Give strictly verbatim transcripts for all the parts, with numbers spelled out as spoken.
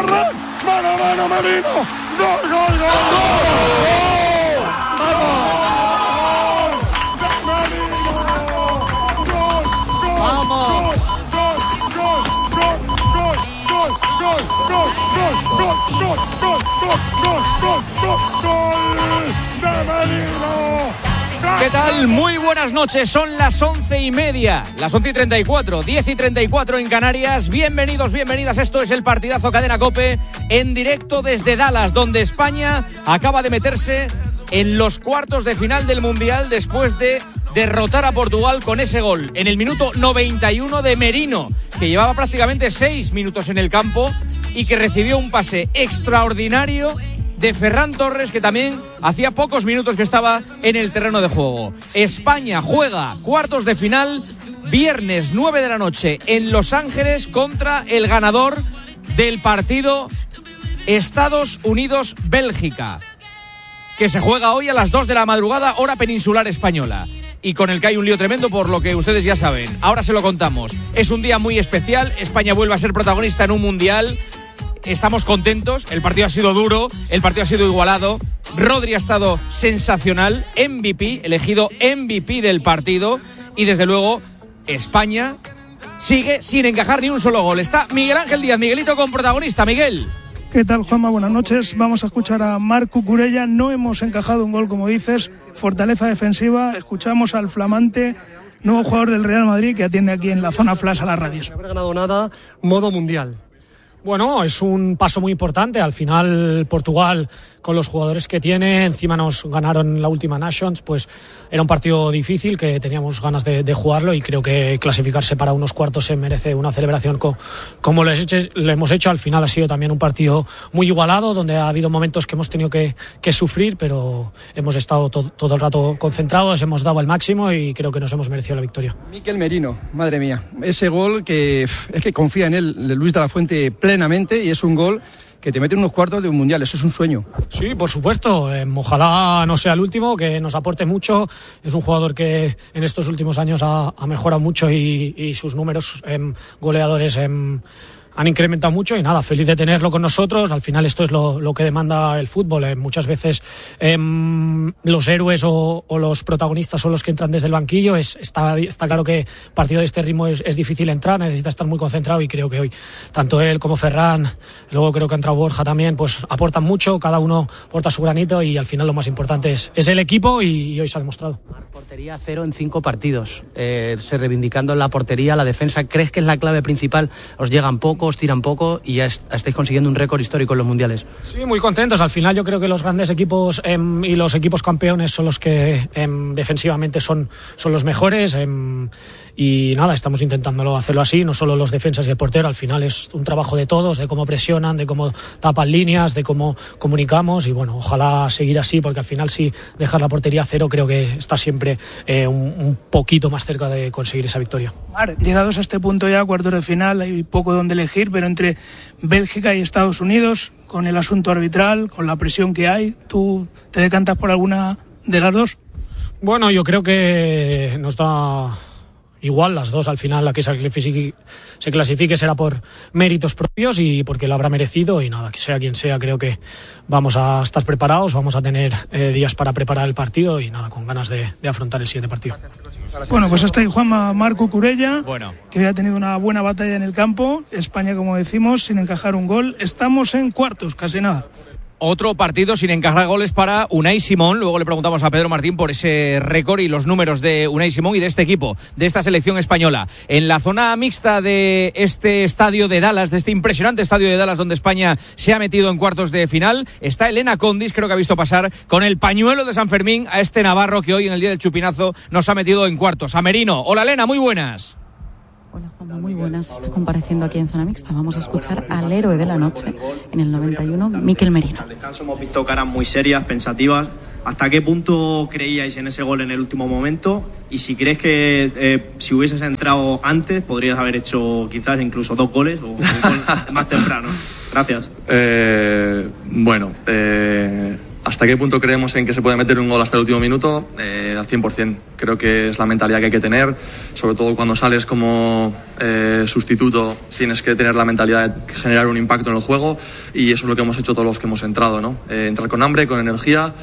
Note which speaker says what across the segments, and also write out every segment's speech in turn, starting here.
Speaker 1: Ferran, mano a mano Merino, gol, gol, gol, gol, vamos.
Speaker 2: Vamos. ¿Qué tal? Muy buenas noches, son las once y media, las once y treinta y cuatro, diez y treinta y cuatro en Canarias. Bienvenidos, bienvenidas, esto es el partidazo Cadena COPE en directo desde Dallas, donde España acaba de meterse en los cuartos de final del Mundial después de derrotar a Portugal con ese gol en el minuto noventa y uno de Merino, que llevaba prácticamente seis minutos en el campo y que recibió un pase extraordinario de Ferran Torres, que también hacía pocos minutos que estaba en el terreno de juego. España juega cuartos de final viernes nueve de la noche en Los Ángeles contra el ganador del partido Estados Unidos-Bélgica, que se juega hoy a las dos de la madrugada, hora peninsular española. Y con el que hay un lío tremendo, por lo que ustedes ya saben. Ahora se lo contamos. Es un día muy especial. España vuelve a ser protagonista en un mundial. Estamos contentos. El partido ha sido duro. El partido ha sido igualado. Rodri ha estado sensacional. M V P, elegido M V P del partido. Y desde luego, España sigue sin encajar ni un solo gol. Está Miguel Ángel Díaz. Miguelito con protagonista. Miguel.
Speaker 3: ¿Qué tal, Juanma? Buenas noches. Vamos a escuchar a Marc Cucurella. No hemos encajado un gol, como dices. Fortaleza defensiva. Escuchamos al flamante nuevo jugador del Real Madrid que atiende aquí en la zona flash a las radios.
Speaker 4: No haber ganado nada, modo mundial.
Speaker 5: Bueno, es un paso muy importante. Al final, Portugal, con los jugadores que tiene, encima nos ganaron la última Nations, pues era un partido difícil que teníamos ganas de, de jugarlo, y creo que clasificarse para unos cuartos se merece una celebración co, como lo, hecho, lo hemos hecho. Al final ha sido también un partido muy igualado, donde ha habido momentos que hemos tenido que, que sufrir, pero hemos estado to, todo el rato concentrados, hemos dado el máximo y creo que nos hemos merecido la victoria.
Speaker 6: Mikel Merino, madre mía, ese gol que es que confía en él Luis de la Fuente plenamente, y es un gol que te mete en unos cuartos de un mundial. Eso es un sueño.
Speaker 5: Sí, por supuesto. Eh, ojalá no sea el último, que nos aporte mucho. Es un jugador que en estos últimos años ha, ha mejorado mucho, y, y sus números eh, goleadores eh, han incrementado mucho, y nada, feliz de tenerlo con nosotros. Al final esto es lo, lo que demanda el fútbol. Eh, muchas veces eh, los héroes o, o los protagonistas son los que entran desde el banquillo. Es, está, está claro que partido de este ritmo es, es difícil entrar, necesita estar muy concentrado, y creo que hoy tanto él como Ferran, luego creo que ha entrado Borja también, pues aportan mucho, cada uno aporta su granito, y al final lo más importante es, es el equipo, y, y hoy se ha demostrado.
Speaker 7: Portería cero en cinco partidos, eh, se reivindicando en la portería, la defensa. ¿Crees que es la clave principal? Os llegan poco, os tiran poco, y ya estáis consiguiendo un récord histórico en los mundiales.
Speaker 5: Sí, muy contentos. Al final yo creo que los grandes equipos eh, y los equipos campeones son los que eh, defensivamente son, son los mejores, eh, y nada, estamos intentándolo hacerlo así, no solo los defensas y el portero. Al final es un trabajo de todos, de cómo presionan, de cómo tapan líneas, de cómo comunicamos, y bueno, ojalá seguir así, porque al final si dejar la portería cero, creo que está siempre eh, un, un poquito más cerca de conseguir esa victoria.
Speaker 3: Llegados a este punto ya, cuartos de final, hay poco donde elegir, pero entre Bélgica y Estados Unidos, con el asunto arbitral, con la presión que hay, ¿tú te decantas por alguna de las dos?
Speaker 5: Bueno, yo creo que nos da igual las dos. Al final la que se clasifique, se clasifique será por méritos propios y porque lo habrá merecido, y nada, que sea quien sea, creo que vamos a estar preparados, vamos a tener eh, días para preparar el partido, y nada, con ganas de, de afrontar el siguiente partido.
Speaker 3: Bueno, pues está ahí Juanma Marc Cucurella,
Speaker 2: bueno,
Speaker 3: que hoy ha tenido una buena batalla en el campo. España, como decimos, sin encajar un gol. Estamos en cuartos, casi nada.
Speaker 2: Otro partido sin encajar goles para Unai Simón. Luego le preguntamos a Pedro Martín por ese récord y los números de Unai Simón y de este equipo, de esta selección española. En la zona mixta de este estadio de Dallas, de este impresionante estadio de Dallas, donde España se ha metido en cuartos de final, está Elena Condis, creo que ha visto pasar con el pañuelo de San Fermín a este navarro que hoy, en el día del chupinazo, nos ha metido en cuartos. A Merino. Hola, Elena, muy buenas.
Speaker 8: Hola, Juanma, muy buenas. Está compareciendo aquí en Zona Mixta. Vamos a escuchar al héroe de la noche en el noventa y uno, Mikel Merino.
Speaker 9: Al descanso hemos visto caras muy serias, pensativas. ¿Hasta qué punto creíais en ese gol en el último momento? Y si crees que eh, si hubieses entrado antes, podrías haber hecho quizás incluso dos goles o un gol más temprano. Gracias.
Speaker 10: Eh, bueno, eh, ¿Hasta qué punto creemos en que se puede meter un gol hasta el último minuto? Eh, al cien por ciento. Creo que es la mentalidad que hay que tener, sobre todo cuando sales como eh, sustituto, tienes que tener la mentalidad de generar un impacto en el juego, y eso es lo que hemos hecho todos los que hemos entrado, ¿no? Eh, entrar con hambre, con energía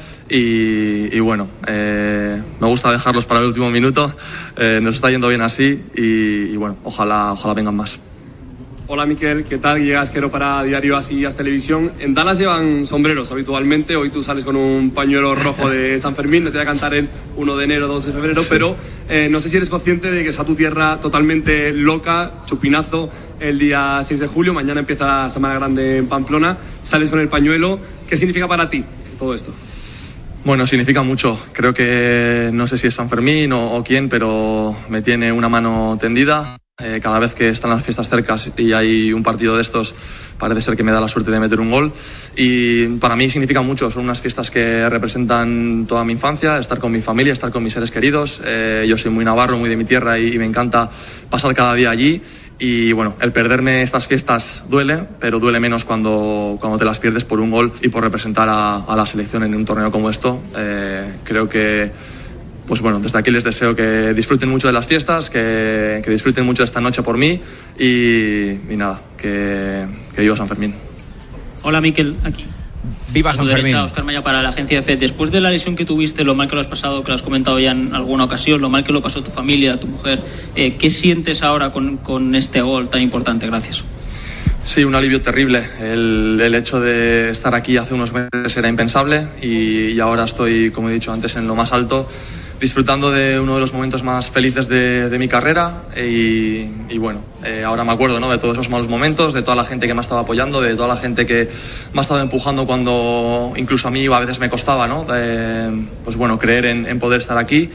Speaker 10: y, y bueno, eh, me gusta dejarlos para el último minuto, eh, nos está yendo bien así y, y bueno, ojalá, ojalá vengan más.
Speaker 11: Hola Miquel, ¿qué tal? Llegas Quero para Diario Así As Televisión. En Dallas llevan sombreros habitualmente, hoy tú sales con un pañuelo rojo de San Fermín, no te voy a cantar el uno de enero, dos de febrero, pero eh, no sé si eres consciente de que está tu tierra totalmente loca, chupinazo, el día seis de julio, mañana empieza la Semana Grande en Pamplona, sales con el pañuelo, ¿qué significa para ti todo esto?
Speaker 10: Bueno, significa mucho, creo que no sé si es San Fermín o, o quién, pero me tiene una mano tendida. Eh, cada vez que están las fiestas cercas y hay un partido de estos, parece ser que me da la suerte de meter un gol, y para mí significa mucho. Son unas fiestas que representan toda mi infancia, estar con mi familia, estar con mis seres queridos. Eh, yo soy muy navarro, muy de mi tierra, y, y me encanta pasar cada día allí. Y bueno, el perderme estas fiestas duele, pero duele menos cuando, cuando te las pierdes por un gol y por representar a, a la selección en un torneo como esto. Eh, creo que Pues bueno, desde aquí les deseo que disfruten mucho de las fiestas, que, que disfruten mucho de esta noche por mí y, y nada, que, que viva San Fermín.
Speaker 12: Hola Miquel, aquí.
Speaker 2: Viva San Fermín.
Speaker 12: Óscar Maya para la agencia F. Después de la lesión que tuviste, lo mal que lo has pasado, que lo has comentado ya en alguna ocasión, lo mal que lo pasó tu familia, tu mujer, eh, ¿qué sientes ahora con, con este gol tan importante? Gracias.
Speaker 10: Sí, un alivio terrible. El, el hecho de estar aquí hace unos meses era impensable y, y ahora estoy, como he dicho antes, en lo más alto, disfrutando de uno de los momentos más felices de, de mi carrera y, y bueno, eh, ahora me acuerdo, ¿no?, de todos esos malos momentos, de toda la gente que me ha estado apoyando, de toda la gente que me ha estado empujando cuando incluso a mí a veces me costaba, ¿no?, de, pues bueno, creer en, en poder estar aquí.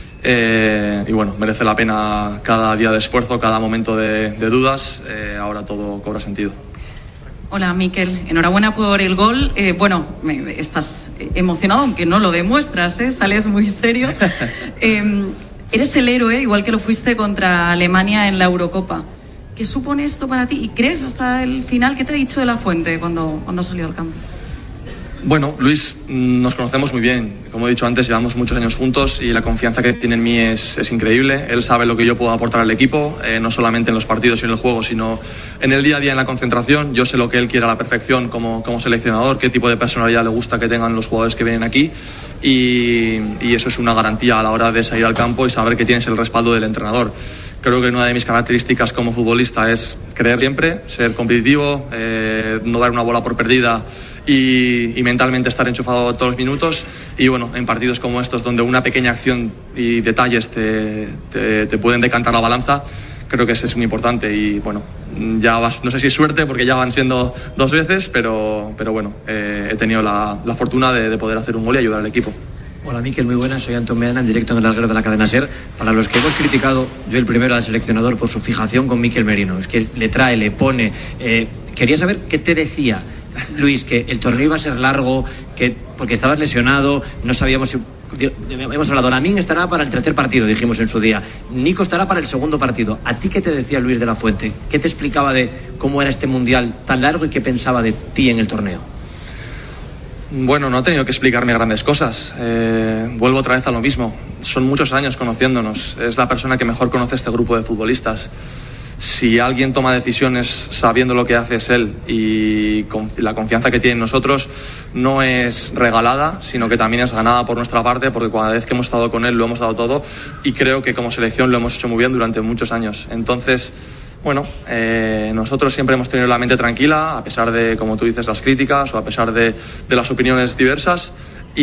Speaker 10: Eh, y bueno, merece la pena cada día de esfuerzo, cada momento de, de dudas. Eh, ahora todo cobra sentido.
Speaker 8: Hola Miquel, enhorabuena por el gol. Eh, bueno, me, estás emocionado, aunque no lo demuestras, ¿eh? Sales muy serio. Eh, eres el héroe, igual que lo fuiste contra Alemania en la Eurocopa. ¿Qué supone esto para ti? ¿Y crees hasta el final? ¿Qué te ha dicho de la Fuente cuando, cuando has salido al campo?
Speaker 10: Bueno, Luis, nos conocemos muy bien. Como he dicho antes, llevamos muchos años juntos y la confianza que tiene en mí es, es increíble. Él sabe lo que yo puedo aportar al equipo, eh, no solamente en los partidos y en el juego, sino en el día a día, en la concentración. Yo sé lo que él quiere a la perfección como, como seleccionador, qué tipo de personalidad le gusta que tengan los jugadores que vienen aquí. Y, y eso es una garantía a la hora de salir al campo y saber que tienes el respaldo del entrenador. Creo que una de mis características como futbolista es creer siempre, ser competitivo, eh, no dar una bola por perdida y, y mentalmente estar enchufado todos los minutos. Y bueno, en partidos como estos, donde una pequeña acción y detalles te, te, te pueden decantar la balanza, creo que eso es muy importante. Y bueno, ya vas, no sé si es suerte porque ya van siendo dos veces, pero, pero bueno, eh, he tenido la, la fortuna de, de poder hacer un gol y ayudar al equipo.
Speaker 13: Hola Miquel, muy buenas, soy Antón Meana, en directo en el larguero de la cadena SER. Para los que hemos criticado, yo el primero al seleccionador por su fijación con Miquel Merino, es que le trae, le pone. Eh, quería saber qué te decía Luis, que el torneo iba a ser largo, que porque estabas lesionado, no sabíamos si... Hemos hablado, Lamín estará para el tercer partido, dijimos en su día. Nico estará para el segundo partido. ¿A ti qué te decía Luis de la Fuente? ¿Qué te explicaba de cómo era este mundial tan largo y qué pensaba de ti en el torneo?
Speaker 10: Bueno, no ha tenido que explicarme grandes cosas. Eh, vuelvo otra vez a lo mismo. Son muchos años conociéndonos. Es la persona que mejor conoce este grupo de futbolistas. Si alguien toma decisiones sabiendo lo que hace es él, y con la confianza que tiene en nosotros no es regalada, sino que también es ganada por nuestra parte, porque cada vez que hemos estado con él lo hemos dado todo, y creo que como selección lo hemos hecho muy bien durante muchos años. Entonces, bueno, eh, nosotros siempre hemos tenido la mente tranquila, a pesar de, como tú dices, las críticas o a pesar de, de las opiniones diversas.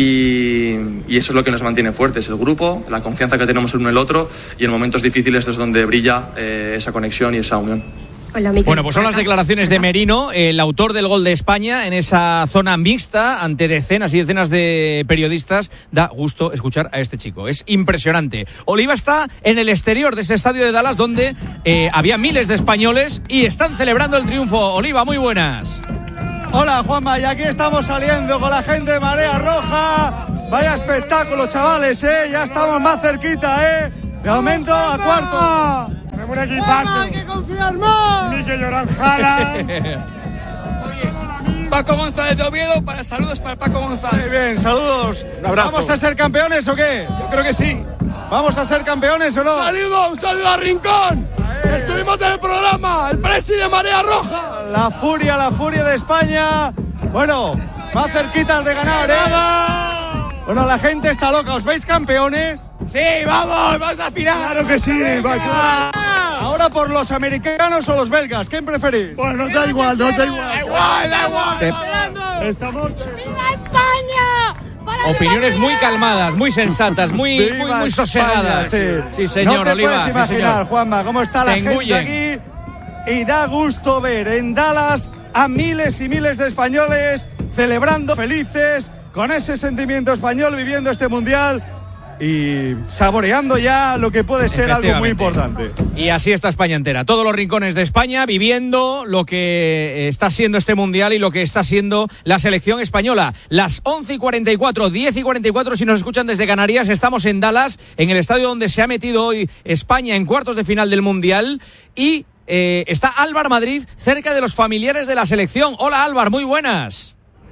Speaker 10: Y, y eso es lo que nos mantiene fuertes, el grupo, la confianza que tenemos el uno en el otro, y en momentos difíciles es donde brilla eh, esa conexión y esa unión.
Speaker 2: Hola, bueno, pues son las declaraciones de Merino, el autor del gol de España, en esa zona mixta ante decenas y decenas de periodistas. Da gusto escuchar a este chico, es impresionante. Oliva está en el exterior de ese estadio de Dallas, donde eh, había miles de españoles y están celebrando el triunfo. Oliva, muy buenas.
Speaker 14: Hola Juanma, y aquí estamos saliendo con la gente de Marea Roja. Vaya espectáculo, chavales, ¿eh? Ya estamos más cerquita, ¿eh? De momento a cuarto.
Speaker 1: Tenemos un equipazo.
Speaker 14: ¡Hay que confiar más!
Speaker 1: Miquel Oranjala.
Speaker 15: Paco González de Oviedo, para saludos para Paco González.
Speaker 14: Muy bien, saludos.
Speaker 15: Un abrazo.
Speaker 14: ¿Vamos a ser campeones o qué?
Speaker 15: Yo creo que sí.
Speaker 14: ¿Vamos a ser campeones o no?
Speaker 1: ¡Saludo! ¡Un saludo a Rincón! Estuvimos en el programa, el presi de Marea Roja.
Speaker 14: La furia, la furia de España. Bueno, más cerquitas de ganar, ¿eh? Bueno, la gente está loca. ¿Os veis campeones?
Speaker 1: Sí, vamos, vamos a final.
Speaker 14: Claro que sí, va, claro. Ahora por los americanos o los belgas, ¿quién preferís?
Speaker 1: Bueno, no da igual, no da igual. Da igual, da igual.
Speaker 3: Estamos...
Speaker 16: ¡Viva España!
Speaker 2: Opiniones muy calmadas, muy sensatas, muy, muy, muy sosegadas.
Speaker 14: España, sí.
Speaker 2: sí, señor,
Speaker 14: no te
Speaker 2: Oliva,
Speaker 14: puedes imaginar,
Speaker 2: sí,
Speaker 14: Juanma, cómo está la
Speaker 2: Te
Speaker 14: gente
Speaker 2: engullen.
Speaker 14: aquí. Y da gusto ver en Dallas a miles y miles de españoles celebrando, felices, con ese sentimiento español, viviendo este mundial y saboreando ya lo que puede ser algo muy importante.
Speaker 2: Y así está España entera, todos los rincones de España viviendo lo que está siendo este mundial y lo que está siendo la selección española. Las once y cuarenta y cuatro, diez y cuarenta y cuatro, si nos escuchan desde Canarias, estamos en Dallas, en el estadio donde se ha metido hoy España en cuartos de final del mundial, y eh, está Álvar Madrid cerca de los familiares de la selección. Hola Álvar, muy buenas.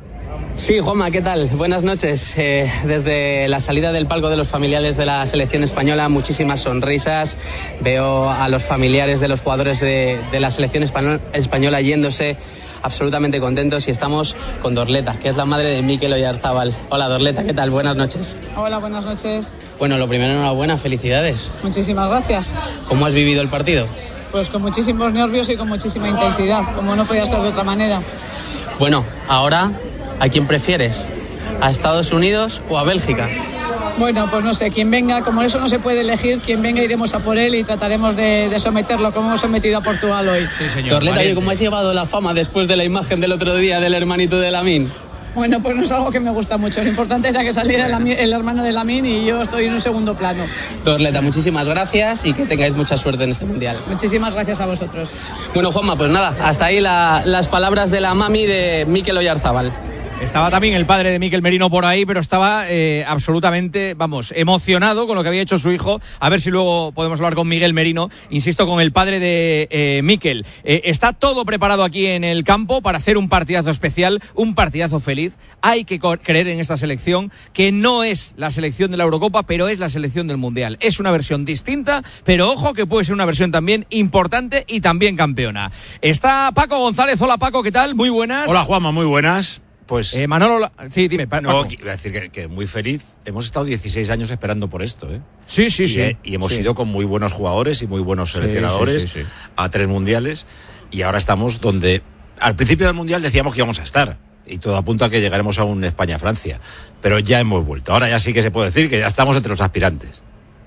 Speaker 7: Sí, Juanma, ¿qué tal? Buenas noches. Eh, desde la salida del palco de los familiares de la selección española, muchísimas sonrisas. Veo a los familiares de los jugadores de, de la selección español, española yéndose absolutamente contentos, y estamos con Dorleta, que es la madre de Mikel Oyarzábal. Hola Dorleta, ¿qué tal? Buenas noches.
Speaker 17: Hola, buenas noches.
Speaker 7: Bueno, lo primero, enhorabuena, felicidades.
Speaker 17: Muchísimas gracias.
Speaker 7: ¿Cómo has vivido el partido?
Speaker 17: Pues con muchísimos nervios y con muchísima intensidad, como no podía ser de otra manera.
Speaker 7: Bueno, ahora, ¿a quién prefieres? ¿A Estados Unidos o a Bélgica?
Speaker 17: Bueno, pues no sé, quien venga, como eso no se puede elegir, quien venga iremos a por él y trataremos de, de someterlo como hemos sometido a Portugal hoy.
Speaker 2: Sí, señor.
Speaker 7: Dorleta, oye, ¿cómo has llevado la fama después de la imagen del otro día del hermanito de Lamine?
Speaker 17: Bueno, pues no es algo que me gusta mucho. Lo importante era que saliera el, el hermano de Lamine y yo estoy en un segundo plano.
Speaker 7: Dorleta, muchísimas gracias y que tengáis mucha suerte en este mundial.
Speaker 17: Muchísimas gracias a vosotros.
Speaker 7: Bueno, Juanma, pues nada, hasta ahí la, las palabras de la mami de Mikel Oyarzábal.
Speaker 2: Estaba también el padre de Mikel Merino por ahí, pero estaba eh, absolutamente, vamos, emocionado con lo que había hecho su hijo. A ver si luego podemos hablar con Miguel Merino, insisto, con el padre de eh, Mikel. Eh, está todo preparado aquí en el campo para hacer un partidazo especial, un partidazo feliz. Hay que creer en esta selección, que no es la selección de la Eurocopa, pero es la selección del Mundial. Es una versión distinta, pero ojo que puede ser una versión también importante y también campeona. Está Paco González. Hola Paco, ¿qué tal? Muy buenas.
Speaker 18: Hola Juanma, muy buenas. Pues
Speaker 2: eh, Manolo, sí, dime. Paco.
Speaker 18: No, iba a decir que, que muy feliz. Hemos estado dieciséis años esperando por esto, ¿eh?
Speaker 2: Sí, sí,
Speaker 18: y,
Speaker 2: sí.
Speaker 18: Eh, y hemos
Speaker 2: sí.
Speaker 18: ido con muy buenos jugadores y muy buenos seleccionadores
Speaker 2: sí, sí, sí, sí.
Speaker 18: a tres mundiales, y ahora estamos donde al principio del mundial decíamos que íbamos a estar, y todo apunta a que llegaremos a un España-Francia, pero ya hemos vuelto. Ahora ya sí que se puede decir que ya estamos entre los aspirantes.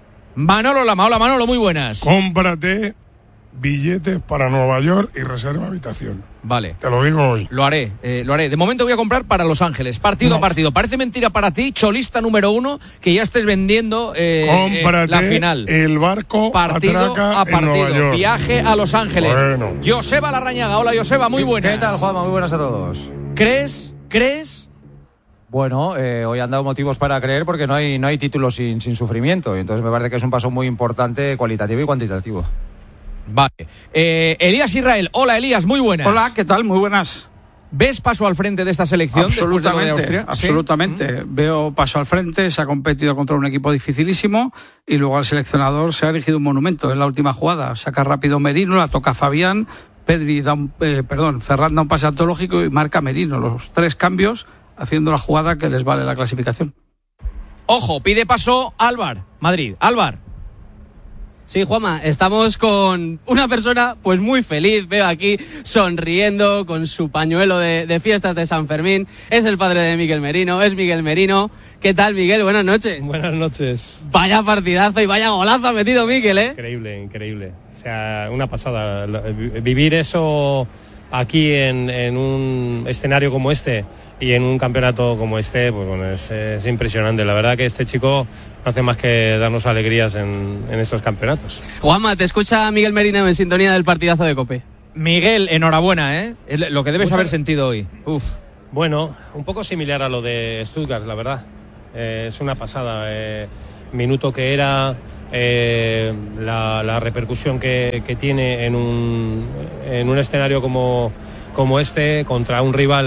Speaker 2: Manolo Lama, hola Manolo, muy buenas.
Speaker 1: Cómprate billetes para Nueva York y reserva habitación.
Speaker 2: Vale.
Speaker 1: Te lo digo hoy.
Speaker 2: Lo haré, eh, lo haré. De momento voy a comprar para Los Ángeles, partido
Speaker 1: no.
Speaker 2: a partido. Parece mentira para ti, cholista número uno, que ya estés vendiendo eh,
Speaker 1: Cómprate
Speaker 2: eh, la final.
Speaker 1: El barco
Speaker 2: partido
Speaker 1: atraca
Speaker 2: a partido.
Speaker 1: En Nueva York.
Speaker 2: Viaje a Los Ángeles.
Speaker 1: Bueno.
Speaker 2: Joseba Larrañaga, hola Joseba, muy buenas.
Speaker 19: ¿Qué tal, Juanma? Muy buenas a todos.
Speaker 2: ¿Crees? ¿Crees?
Speaker 19: Bueno, eh, hoy han dado motivos para creer porque no hay, no hay títulos sin, sin sufrimiento. Y entonces me parece que es un paso muy importante, cualitativo y cuantitativo.
Speaker 2: Vale. Eh, Elías Israel, hola Elías, muy buenas.
Speaker 20: Hola, ¿qué tal? Muy buenas.
Speaker 2: ¿Ves paso al frente de esta selección después de lo de Austria?
Speaker 20: Absolutamente. ¿Sí? Veo paso al frente, se ha competido contra un equipo dificilísimo y luego al seleccionador se ha erigido un monumento en la última jugada. Saca rápido Merino, la toca Fabián, Pedri da un, eh, perdón, Ferran da un pase antológico y marca Merino. Los tres cambios haciendo la jugada que les vale la clasificación.
Speaker 2: Ojo, pide paso Álvar, Madrid. Álvar.
Speaker 7: Sí, Juanma, estamos con una persona pues muy feliz, veo aquí sonriendo con su pañuelo de, de fiestas de San Fermín. Es el padre de Mikel Merino, es Miguel Merino. ¿Qué tal, Miguel? Buenas noches.
Speaker 21: Buenas noches.
Speaker 7: Vaya partidazo y vaya golazo ha metido Mikel, ¿eh?
Speaker 21: Increíble, increíble. O sea, una pasada. Vivir eso aquí en, en un escenario como este y en un campeonato como este, pues bueno, es, es impresionante. La verdad que este chico no hace más que darnos alegrías en, en estos campeonatos.
Speaker 7: Juanma, te escucha Miguel Merino en sintonía del partidazo de COPE.
Speaker 2: Miguel, enhorabuena, ¿eh? Es lo que debes Muchas... haber sentido hoy. Uf.
Speaker 21: Bueno, un poco similar a lo de Stuttgart, la verdad. Eh, es una pasada. Eh, minuto que era, eh, la, la repercusión que, que tiene en un, en un escenario como, como este, contra un rival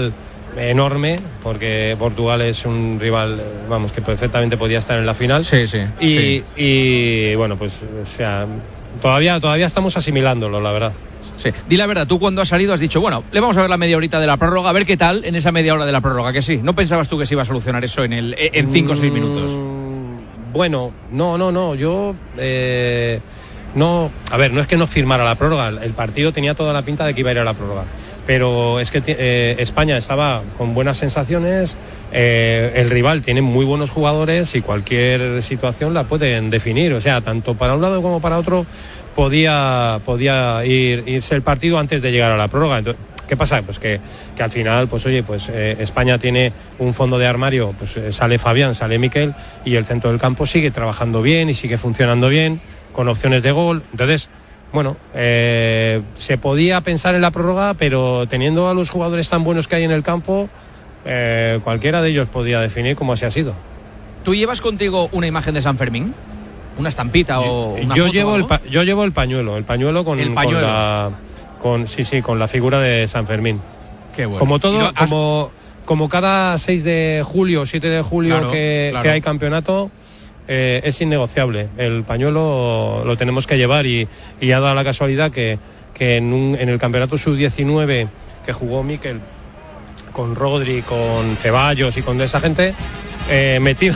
Speaker 21: enorme, porque Portugal es un rival, vamos, que perfectamente podía estar en la final.
Speaker 2: Sí, sí.
Speaker 21: Y,
Speaker 2: sí.
Speaker 21: y bueno, pues, o sea, todavía, todavía estamos asimilándolo, la verdad.
Speaker 2: Sí. Di la verdad, tú cuando has salido has dicho, bueno, le vamos a ver la media horita de la prórroga, a ver qué tal en esa media hora de la prórroga, que sí. ¿No pensabas tú que se iba a solucionar eso en el en cinco o seis minutos?
Speaker 21: Bueno, no, no, no, yo... Eh, no, a ver, no es que no firmara la prórroga, el partido tenía toda la pinta de que iba a ir a la prórroga, pero es que eh, España estaba con buenas sensaciones, eh, el rival tiene muy buenos jugadores y cualquier situación la pueden definir, o sea, tanto para un lado como para otro podía, podía ir, irse el partido antes de llegar a la prórroga. Entonces, ¿qué pasa? Pues que, que al final, pues oye, pues eh, España tiene un fondo de armario, pues eh, sale Fabián, sale Miquel y el centro del campo sigue trabajando bien y sigue funcionando bien, con opciones de gol. Entonces, bueno, eh, se podía pensar en la prórroga, pero teniendo a los jugadores tan buenos que hay en el campo, eh, cualquiera de ellos podía definir cómo así ha sido.
Speaker 2: ¿Tú llevas contigo una imagen de San Fermín? ¿Una estampita o una
Speaker 21: yo
Speaker 2: foto
Speaker 21: llevo
Speaker 2: o
Speaker 21: el
Speaker 2: algo?
Speaker 21: pa- yo llevo el pañuelo, el pañuelo con,
Speaker 2: El pañuelo.
Speaker 21: con la con sí, sí, con la figura de San Fermín.
Speaker 2: Qué bueno.
Speaker 21: Como
Speaker 2: ¿Y
Speaker 21: todo,
Speaker 2: lo has-
Speaker 21: como como cada seis de julio, siete de julio
Speaker 2: Claro,
Speaker 21: que,
Speaker 2: claro.
Speaker 21: que hay campeonato, eh, es innegociable. El pañuelo lo tenemos que llevar y, y ha dado la casualidad que, que en, un, en el campeonato sub diecinueve que jugó Miquel con Rodri, con Ceballos y con esa gente, eh, metió,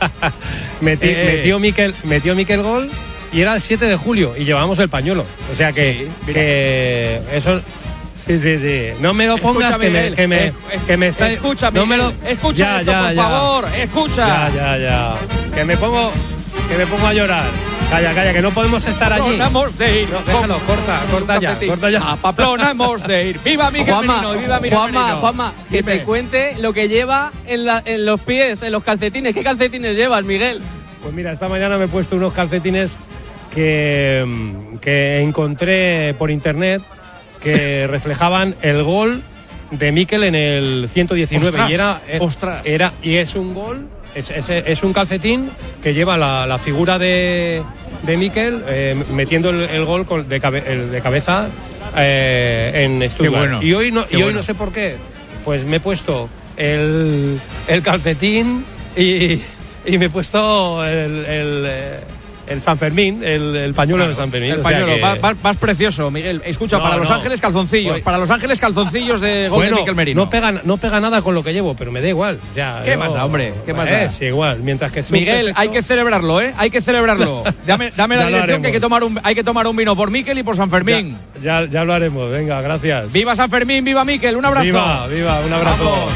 Speaker 21: meti-
Speaker 2: Eh.
Speaker 21: metió Miquel, metió Miquel gol y era el siete de julio y llevábamos el pañuelo. O sea que,
Speaker 2: Sí,
Speaker 21: que eso... Sí, sí, sí. No me lo pongas
Speaker 2: Escucha,
Speaker 21: que me,
Speaker 2: Miguel,
Speaker 21: que me,
Speaker 2: eh,
Speaker 21: que me está...
Speaker 2: Escucha,
Speaker 21: no me
Speaker 2: Miguel,
Speaker 21: lo...
Speaker 2: escucha
Speaker 21: Ya,
Speaker 2: esto,
Speaker 21: ya,
Speaker 2: por
Speaker 21: ya.
Speaker 2: favor, escucha.
Speaker 21: Ya, ya, ya. Que me pongo... Que me pongo a llorar. Calla, calla, que no podemos estar allí.
Speaker 2: Pamplona hemos de ir.
Speaker 21: No, déjalo, corta, corta ya, corta ya.
Speaker 2: A Pamplona hemos de ir. ¡Viva Miguel
Speaker 4: Juanma,
Speaker 2: Merino! y ¡Viva Miguel
Speaker 4: Juanma,
Speaker 2: Merino!
Speaker 4: Juanma, que
Speaker 2: Dime.
Speaker 4: te cuente lo que lleva en, la- en los pies, en los calcetines. ¿Qué calcetines llevas, Miguel?
Speaker 21: Pues mira, esta mañana me he puesto unos calcetines que, mm, que encontré por internet que reflejaban el gol de Miquel en el ciento diecinueve.
Speaker 2: Ostras,
Speaker 21: y era, eh,
Speaker 2: ostras.
Speaker 21: era y es un gol, es, es, es un calcetín que lleva la, la figura de, de Miquel eh, metiendo el, el gol con- de, cabe- el de cabeza eh, en Stuttgart.
Speaker 2: bueno,
Speaker 21: y hoy no,
Speaker 2: qué
Speaker 21: y hoy
Speaker 2: bueno.
Speaker 21: no sé por qué, pues me he puesto el, el calcetín y, y me he puesto el, el, eh, el San Fermín, el, el pañuelo
Speaker 2: Claro,
Speaker 21: de San Fermín.
Speaker 2: El
Speaker 21: o sea
Speaker 2: pañuelo,
Speaker 21: que-
Speaker 2: va- va- vas precioso, Miguel. Escucha,
Speaker 21: No,
Speaker 2: para Los
Speaker 21: no.
Speaker 2: Ángeles calzoncillos,
Speaker 21: Oye.
Speaker 2: para Los Ángeles calzoncillos de gol
Speaker 21: Bueno,
Speaker 2: de Miquel Merino.
Speaker 21: no pega, no pega nada con lo que llevo, pero me da igual. Ya,
Speaker 2: ¿Qué
Speaker 21: yo-
Speaker 2: más da, hombre? ¿Qué más da?
Speaker 21: Es igual, mientras que sea un
Speaker 2: Miguel,
Speaker 21: perfecto-
Speaker 2: hay que celebrarlo, ¿eh? Hay que celebrarlo. Dame, dame la
Speaker 21: Ya lo
Speaker 2: dirección que hay que,
Speaker 21: haremos.
Speaker 2: tomar un, hay que tomar un vino por Miquel y por San Fermín.
Speaker 21: Ya, ya lo haremos, venga, gracias.
Speaker 2: ¡Viva San Fermín! ¡Viva Miquel! ¡Un abrazo!
Speaker 21: Viva, viva, un abrazo.
Speaker 2: Vamos.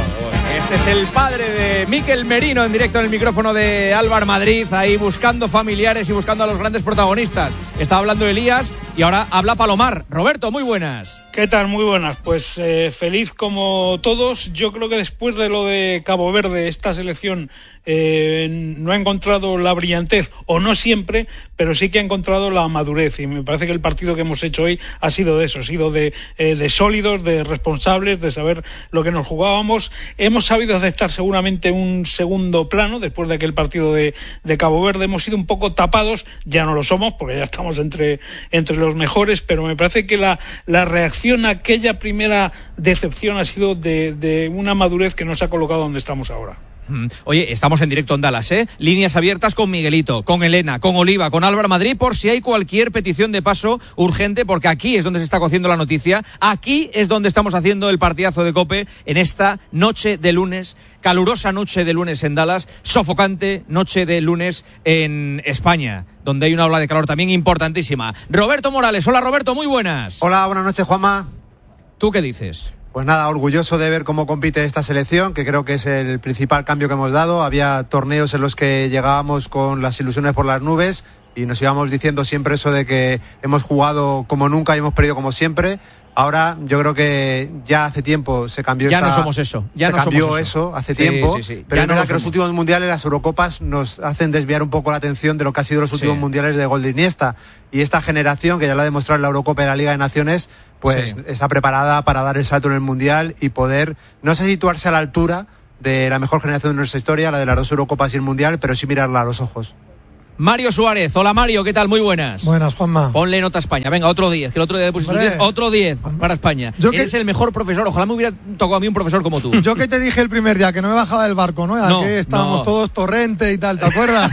Speaker 2: Este es el padre de Miquel Merino en directo en el micrófono de Álvaro Madrid, ahí buscando familiares y buscando a los grandes protagonistas. Está hablando Elías y ahora habla Palomar. Roberto, muy buenas.
Speaker 3: ¿Qué tal? Muy buenas. Pues eh, feliz como todos. Yo creo que después de lo de Cabo Verde, esta selección eh, no ha encontrado la brillantez, o no siempre, pero sí que ha encontrado la madurez. Y me parece que el partido que hemos hecho hoy ha sido de eso, ha sido de, eh, de sólidos, de responsables, de saber lo que nos jugábamos. Hemos sabido aceptar seguramente un segundo plano después de aquel partido de, de Cabo Verde. Hemos sido un poco tapados, ya no lo somos, porque ya estamos entre, entre los mejores, pero me parece que la, la reacción a aquella primera decepción ha sido de, de una madurez que nos ha colocado donde estamos ahora.
Speaker 2: Mm. Oye, estamos en directo en Dallas, ¿eh? Líneas abiertas con Miguelito, con Elena, con Oliva, con Álvaro Madrid, por si hay cualquier petición de paso urgente, porque aquí es donde se está cociendo la noticia, aquí es donde estamos haciendo el partidazo de COPE en esta noche de lunes, calurosa noche de lunes en Dallas, sofocante noche de lunes en España, donde hay una ola de calor también importantísima. Roberto Morales, hola Roberto, muy buenas.
Speaker 22: Hola, buenas noches, Juanma.
Speaker 2: ¿Tú qué dices?
Speaker 22: Pues nada, orgulloso de ver cómo compite esta selección, que creo que es el principal cambio que hemos dado. Había torneos en los que llegábamos con las ilusiones por las nubes y nos íbamos diciendo siempre eso de que hemos jugado como nunca y hemos perdido como siempre. Ahora yo creo que ya hace tiempo se cambió
Speaker 2: Ya
Speaker 22: esta,
Speaker 2: no somos eso, ya
Speaker 22: se
Speaker 2: no somos
Speaker 22: cambió
Speaker 2: eso.
Speaker 22: eso hace
Speaker 2: Sí,
Speaker 22: tiempo,
Speaker 2: sí, sí.
Speaker 22: pero
Speaker 2: Ya
Speaker 22: es
Speaker 2: no
Speaker 22: verdad
Speaker 2: lo
Speaker 22: que los
Speaker 2: somos.
Speaker 22: últimos mundiales, las Eurocopas, nos hacen desviar un poco la atención de lo que ha sido los últimos
Speaker 2: Sí.
Speaker 22: mundiales de gol de Iniesta. Y esta generación, que ya lo ha demostrado en la Eurocopa y la Liga de Naciones, pues
Speaker 2: Sí.
Speaker 22: está preparada para dar el salto en el mundial y poder, no sé, situarse a la altura de la mejor generación de nuestra historia, la de las dos Eurocopas y el mundial, pero sí mirarla a los ojos.
Speaker 2: Mario Suárez. Hola Mario, ¿qué tal? Muy buenas.
Speaker 5: Buenas, Juanma.
Speaker 2: Ponle nota a España. Venga, otro diez, que el otro día pusiste un diez, otro diez para España. Yo Eres que... el mejor profesor. Ojalá me hubiera tocado a mí un profesor como tú.
Speaker 5: Yo que te dije el primer día que no me bajaba del barco, ¿no? Aquí no, estábamos no. todos Torrente y tal, ¿te acuerdas?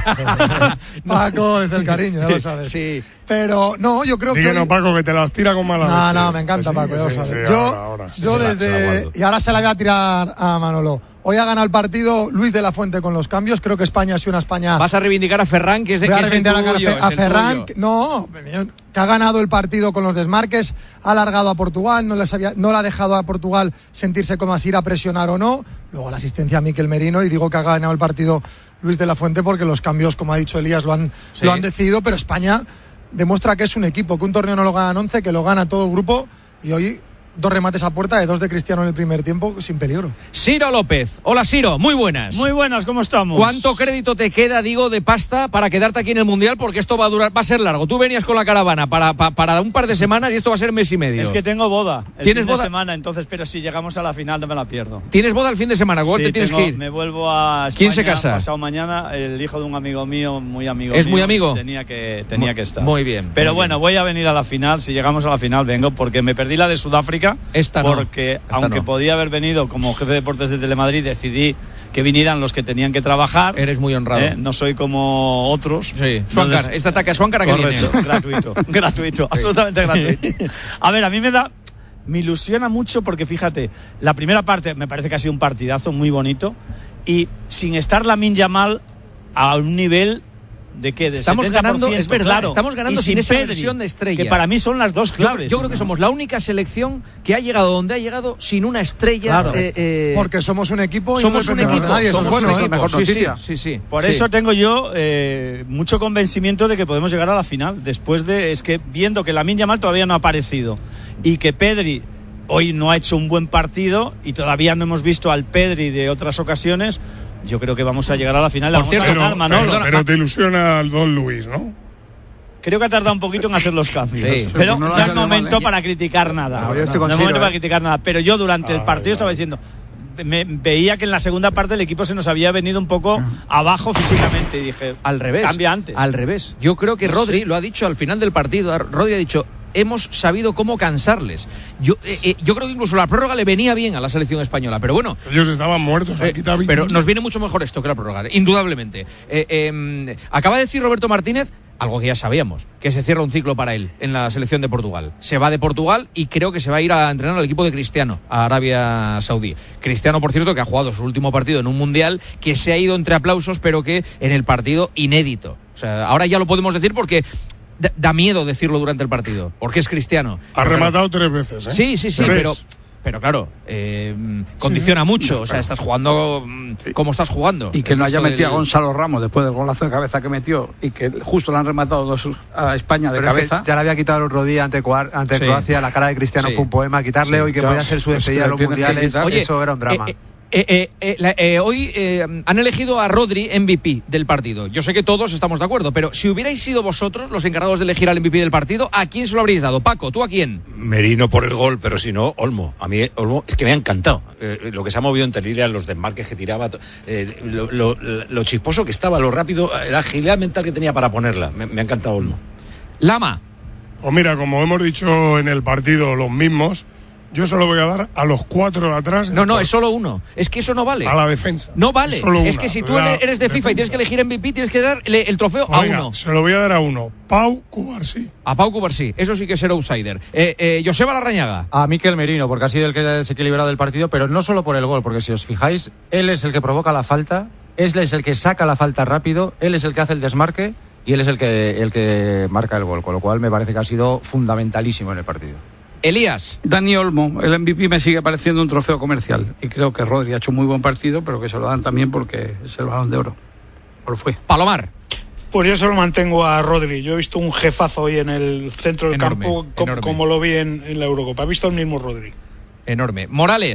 Speaker 5: Paco, es del cariño, ya lo sabes.
Speaker 2: Sí.
Speaker 5: Pero no, yo creo
Speaker 1: Díganos,
Speaker 5: que.
Speaker 1: no, Paco, que te las tira con mala
Speaker 5: No,
Speaker 1: leche.
Speaker 5: no, me encanta,
Speaker 1: pues sí,
Speaker 5: Paco, ya
Speaker 1: sí,
Speaker 5: lo sabes.
Speaker 1: sí,
Speaker 5: yo,
Speaker 1: ahora, ahora.
Speaker 5: yo
Speaker 1: Sí,
Speaker 5: desde. Y ahora se la voy a tirar a Manolo. Hoy ha ganado el partido Luis de la Fuente con los cambios. Creo que España ha sido una España.
Speaker 2: Vas a reivindicar a Ferran, que es de
Speaker 5: voy
Speaker 2: que
Speaker 5: a
Speaker 2: es el
Speaker 5: reivindicar
Speaker 2: tuyo,
Speaker 5: a,
Speaker 2: es el
Speaker 5: Ferran.
Speaker 2: tuyo.
Speaker 5: No, que ha ganado el partido con los desmarques, ha alargado a Portugal, no, les había, no le ha dejado a Portugal sentirse como así, ir a presionar o no. Luego la asistencia a Mikel Merino, y digo que ha ganado el partido Luis de la Fuente porque los cambios, como ha dicho Elías, lo han, sí. lo han decidido, pero España demuestra que es un equipo, que un torneo no lo ganan once, que lo gana todo el grupo, y hoy dos remates a puerta de dos de Cristiano en el primer tiempo sin peligro.
Speaker 2: Ciro López. Hola Ciro, muy buenas.
Speaker 6: Muy buenas, ¿cómo estamos?
Speaker 2: ¿Cuánto crédito te queda, digo, de pasta para quedarte aquí en el Mundial? Porque esto va a durar, va a ser largo. Tú venías con la caravana para, para, para un par de semanas y esto va a ser mes y medio.
Speaker 6: Es que tengo boda el
Speaker 2: ¿Tienes
Speaker 6: fin
Speaker 2: boda?
Speaker 6: de semana, entonces, pero si llegamos a la final no me la pierdo.
Speaker 2: ¿Tienes boda el fin de semana? ¿Cuál
Speaker 6: sí,
Speaker 2: te tienes
Speaker 6: tengo,
Speaker 2: que ir?
Speaker 6: Me vuelvo a España.
Speaker 2: ¿Quién se casa?
Speaker 6: Pasado mañana, el hijo de un amigo mío, muy amigo
Speaker 2: ¿Es
Speaker 6: mío.
Speaker 2: muy amigo?
Speaker 6: Tenía que, tenía que estar.
Speaker 2: Muy bien.
Speaker 6: Pero
Speaker 2: muy
Speaker 6: bueno,
Speaker 2: bien.
Speaker 6: voy a venir a la final. Si llegamos a la final, vengo, porque me perdí la de Sudáfrica.
Speaker 2: Esta no.
Speaker 6: Porque,
Speaker 2: Esta
Speaker 6: aunque
Speaker 2: no.
Speaker 6: podía haber venido como jefe de deportes de Telemadrid, decidí que vinieran los que tenían que trabajar.
Speaker 2: Eres muy honrado.
Speaker 6: ¿eh? No soy como otros.
Speaker 2: Sí. Suáncar, este ataque a Suáncar a que
Speaker 6: correcto,
Speaker 2: viene.
Speaker 6: gratuito, gratuito, sí. Absolutamente gratuito. A ver, a mí me da, me ilusiona mucho porque fíjate, la primera parte me parece que ha sido un partidazo muy bonito y sin estar Lamine Yamal a un nivel de qué, de
Speaker 2: estamos
Speaker 6: setenta por ciento,
Speaker 2: ganando, es verdad,
Speaker 6: claro,
Speaker 2: estamos ganando
Speaker 6: y
Speaker 2: sin,
Speaker 6: sin
Speaker 2: esa
Speaker 6: Pedri,
Speaker 2: versión de estrella.
Speaker 6: que para mí son las dos claves.
Speaker 2: Yo, yo creo que somos la única selección que ha llegado donde ha llegado sin una estrella.
Speaker 5: Claro,
Speaker 2: eh, eh,
Speaker 5: porque somos un equipo y
Speaker 2: somos
Speaker 5: no
Speaker 2: un equipo,
Speaker 5: de nadie.
Speaker 2: somos
Speaker 5: Eso es bueno,
Speaker 2: un
Speaker 5: ¿eh?
Speaker 2: equipo.
Speaker 5: Mejor
Speaker 2: Sí,
Speaker 5: noticia.
Speaker 2: sí, sí, sí.
Speaker 6: Por
Speaker 2: sí.
Speaker 6: eso tengo yo eh, mucho convencimiento de que podemos llegar a la final. Después de, es que viendo que Lamine Yamal todavía no ha aparecido y que Pedri hoy no ha hecho un buen partido y todavía no hemos visto al Pedri de otras ocasiones, yo creo que vamos a llegar a la final.
Speaker 1: Por
Speaker 6: Vamos
Speaker 1: cierto,
Speaker 6: a ganar,
Speaker 1: pero,
Speaker 6: Manolo.
Speaker 1: pero, pero te ilusiona el Don Luis, ¿no?
Speaker 6: Creo que ha tardado un poquito en hacer los cambios.
Speaker 2: Sí,
Speaker 6: pero
Speaker 2: no,
Speaker 6: no, no es momento mal, ¿eh? para criticar nada.
Speaker 5: No,
Speaker 6: no,
Speaker 5: yo estoy
Speaker 6: no, no es
Speaker 5: con
Speaker 6: momento
Speaker 5: Ciro,
Speaker 6: para
Speaker 5: ¿eh?
Speaker 6: criticar nada. Pero yo durante
Speaker 1: Ay,
Speaker 6: el partido
Speaker 1: ay.
Speaker 6: estaba diciendo, me, veía que en la segunda parte el equipo se nos había venido un poco abajo físicamente y dije,
Speaker 2: al revés.
Speaker 6: Cambia antes.
Speaker 2: Al revés. Yo creo que
Speaker 6: No
Speaker 2: Rodri
Speaker 6: sé.
Speaker 2: lo ha dicho al final del partido. Rodri ha dicho, hemos sabido cómo cansarles. Yo, eh, eh, yo creo que incluso la prórroga le venía bien a la selección española, pero bueno.
Speaker 1: Ellos estaban muertos.
Speaker 2: Eh,
Speaker 1: Aquí también.
Speaker 2: pero nos viene mucho mejor esto que la prórroga, indudablemente. Eh, eh, acaba de decir Roberto Martínez algo que ya sabíamos, que se cierra un ciclo para él en la selección de Portugal. Se va de Portugal y creo que se va a ir a entrenar al equipo de Cristiano, a Arabia Saudí. Cristiano, por cierto, que ha jugado su último partido en un Mundial, que se ha ido entre aplausos, pero que en el partido inédito. O sea, ahora ya lo podemos decir porque da, da miedo decirlo durante el partido, porque es Cristiano.
Speaker 1: Ha
Speaker 2: pero
Speaker 1: rematado
Speaker 2: claro,
Speaker 1: tres veces, ¿eh?
Speaker 2: Sí, sí, sí,
Speaker 1: Tres.
Speaker 2: pero... Pero claro, eh, condiciona
Speaker 1: Sí.
Speaker 2: mucho. O sea, estás jugando como estás jugando.
Speaker 20: Y que no haya
Speaker 2: Esto
Speaker 20: metido
Speaker 2: del-
Speaker 20: a Gonzalo Ramos después del golazo de cabeza que metió y que justo le han rematado dos a España de
Speaker 22: Pero es que
Speaker 20: cabeza.
Speaker 22: ya le había quitado el otro día ante, Coar- ante
Speaker 2: Sí.
Speaker 22: Croacia, la cara de Cristiano
Speaker 2: Sí.
Speaker 22: fue un poema. Quitarle
Speaker 2: Sí.
Speaker 22: hoy que
Speaker 20: Ya,
Speaker 22: podía ser su
Speaker 20: pues
Speaker 22: despedida
Speaker 20: te
Speaker 22: a los
Speaker 20: tienes que
Speaker 22: mundiales,
Speaker 20: quitar.
Speaker 22: Oye, eso era un drama.
Speaker 2: Eh, eh, Eh, eh, eh, la, eh, hoy eh, han elegido a Rodri M V P del partido. Yo sé que todos estamos de acuerdo, pero si hubierais sido vosotros los encargados de elegir al M V P del partido, ¿a quién se lo habríais dado? Paco, ¿tú a quién?
Speaker 18: Merino por el gol, pero si no, Olmo. A mí Olmo es que me ha encantado. Eh, lo que se ha movido entre líneas, los desmarques que tiraba, eh, lo, lo, lo chisposo que estaba, lo rápido, la agilidad mental que tenía para ponerla. Me, me ha encantado Olmo.
Speaker 2: Lama.
Speaker 1: Pues mira, como hemos dicho en el partido los mismos, yo solo voy a dar a los cuatro de atrás.
Speaker 2: No, no, es solo uno. Es que eso no vale.
Speaker 1: A la defensa.
Speaker 2: No vale.
Speaker 1: Solo
Speaker 2: Es
Speaker 1: una.
Speaker 2: que si tú
Speaker 1: La
Speaker 2: eres de FIFA
Speaker 1: defensa.
Speaker 2: y tienes que elegir M V P, tienes que darle el trofeo a
Speaker 1: Venga,
Speaker 2: uno.
Speaker 1: se lo voy a dar a uno. Pau Cubarsí.
Speaker 2: A Pau Cubarsí. Eso sí que es ser outsider. Eh, eh, Joseba Larrañaga.
Speaker 19: A Mikel Merino, porque ha sido el que ha desequilibrado el partido, pero no solo por el gol, porque si os fijáis, él es el que provoca la falta, él es el que saca la falta rápido, él es el que hace el desmarque y él es el que, el que marca el gol, con lo cual me parece que ha sido fundamentalísimo en el partido.
Speaker 2: Elías.
Speaker 20: Dani Olmo, el M V P me sigue pareciendo un trofeo comercial y creo que Rodri ha hecho un muy buen partido, pero que se lo dan también porque es el Balón de Oro. O lo fue.
Speaker 2: Palomar.
Speaker 3: Pues yo solo mantengo a Rodri. Yo he visto un jefazo hoy en el centro del
Speaker 2: Enorme,
Speaker 3: campo, co-
Speaker 2: enorme.
Speaker 3: como lo vi en, en la Eurocopa. He visto el mismo Rodri.
Speaker 2: Enorme. Morales.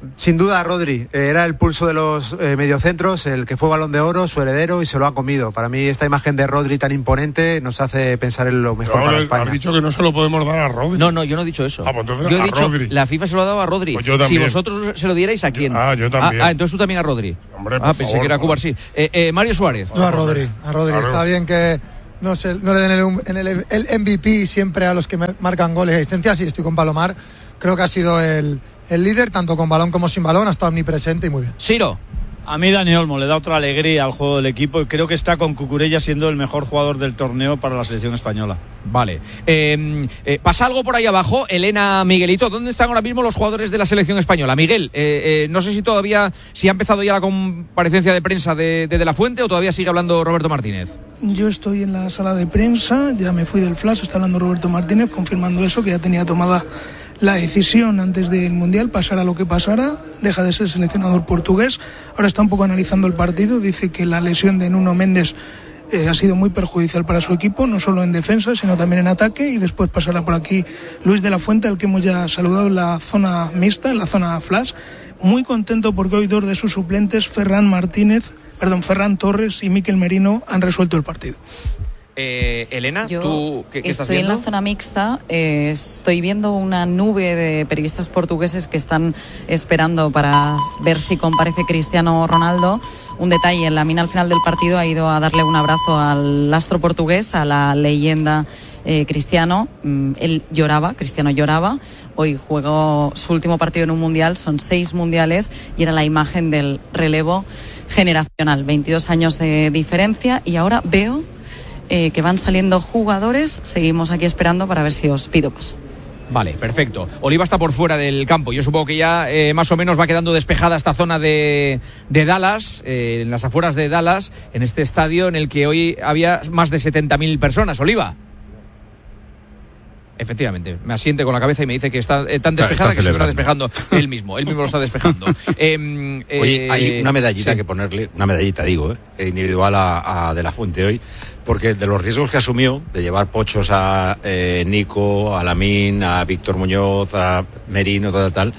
Speaker 22: Sin duda, Rodri. Eh, era el pulso de los eh, mediocentros, el que fue Balón de Oro, su heredero, y se lo ha comido. Para mí, esta imagen de Rodri tan imponente nos hace pensar en lo mejor
Speaker 1: no,
Speaker 22: para
Speaker 1: le,
Speaker 22: España.
Speaker 1: Has dicho que no se lo podemos dar a Rodri.
Speaker 2: No, no, yo no he dicho eso.
Speaker 1: Ah, pues entonces
Speaker 2: yo he
Speaker 1: a
Speaker 2: dicho,
Speaker 1: Rodri.
Speaker 2: la FIFA se lo ha dado a Rodri.
Speaker 1: Pues yo también.
Speaker 2: Si vosotros se lo dierais, ¿a quién?
Speaker 1: Ah, yo también.
Speaker 2: Ah, ah entonces tú también a Rodri.
Speaker 1: Hombre, por
Speaker 2: ah, pensé
Speaker 1: favor,
Speaker 2: que era Cubar, sí. Eh, eh, Mario Suárez.
Speaker 5: No, a Rodri. A Rodri.
Speaker 1: Claro.
Speaker 5: Está bien que no, se, no le den el, en el, el M V P siempre a los que marcan goles y asistencias. Sí, estoy con Palomar. Creo que ha sido el, el líder, tanto con balón como sin balón. Ha estado omnipresente y muy bien.
Speaker 2: Ciro.
Speaker 6: A mí Dani Olmo le da otra alegría al juego del equipo y creo que está con Cucurella siendo el mejor jugador del torneo para la selección española.
Speaker 2: Vale. Eh, eh, pasa algo por ahí abajo. Elena, Miguelito, ¿dónde están ahora mismo los jugadores de la selección española? Miguel, eh, eh, no sé si todavía, si ha empezado ya la comparecencia de prensa de, de De La Fuente o todavía sigue hablando Roberto Martínez.
Speaker 3: Yo estoy en la sala de prensa, ya me fui del flash, está hablando Roberto Martínez confirmando eso, que ya tenía tomada la decisión antes del Mundial, pasara lo que pasara, deja de ser seleccionador portugués. Ahora está un poco analizando el partido, dice que la lesión de Nuno Méndez eh, ha sido muy perjudicial para su equipo, no solo en defensa, sino también en ataque, y después pasará por aquí Luis de la Fuente, al que hemos ya saludado en la zona mixta, en la zona flash. Muy contento porque hoy dos de sus suplentes, Ferran Martínez, perdón, Ferran Torres y Mikel Merino, han resuelto el partido.
Speaker 2: Eh, Elena,
Speaker 8: Yo
Speaker 2: ¿tú qué, qué estás
Speaker 8: estoy
Speaker 2: viendo?
Speaker 8: en la zona mixta, eh, estoy viendo una nube de periodistas portugueses que están esperando para ver si comparece Cristiano Ronaldo. Un detalle, en la mina al final del partido ha ido a darle un abrazo al astro portugués, a la leyenda eh, Cristiano. Mm, él lloraba, Cristiano lloraba. Hoy jugó su último partido en un mundial, son seis mundiales y era la imagen del relevo generacional. veintidós años de diferencia y ahora veo Eh, que van saliendo jugadores. Seguimos aquí esperando para ver si os pido paso.
Speaker 2: Vale, perfecto. Oliva está por fuera del campo. Yo supongo que ya eh, más o menos va quedando despejada esta zona de, de Dallas, eh, en las afueras de Dallas, en este estadio en el que hoy había más de setenta mil personas. Oliva. Efectivamente, me asiente con la cabeza y me dice que está eh, tan despejada está que se está despejando él mismo, él mismo lo está despejando. eh, eh,
Speaker 18: Oye, hay una medallita sí. que ponerle, una medallita digo, eh, individual a, a De La Fuente hoy, porque de los riesgos que asumió de llevar pochos a eh, Nico, a Lamine, a Víctor Muñoz, a Merino, tal, tal,